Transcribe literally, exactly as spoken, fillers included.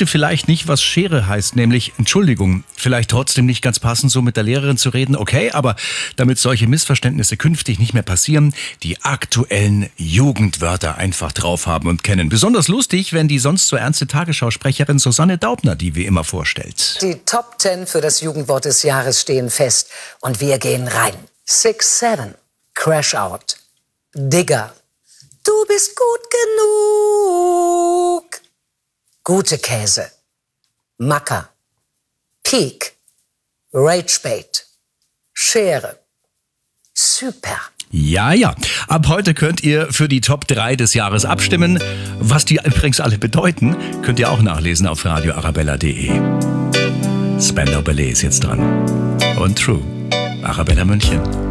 wusste vielleicht nicht, was Schere heißt, nämlich Entschuldigung. Vielleicht trotzdem nicht ganz passend, so mit der Lehrerin zu reden, okay, aber damit solche Missverständnisse künftig nicht mehr passieren, die aktuellen Jugendwörter einfach drauf haben und kennen. Besonders lustig, wenn die sonst so ernste Tagesschausprecherin Susanne Daubner die wie immer vorstellt. Die Top Ten für das Jugendwort des Jahres stehen fest und wir gehen rein. Six Seven, Crash Out, Digger, du bist gut genug, gute Käse, Macker, Peak, Ragebait, Schere, super. Ja, ja. Ab heute könnt ihr für die Top drei des Jahres abstimmen. Was die übrigens alle bedeuten, könnt ihr auch nachlesen auf radio arabella punkt de. Spandau Ballet ist jetzt dran. Und True, Arabella München.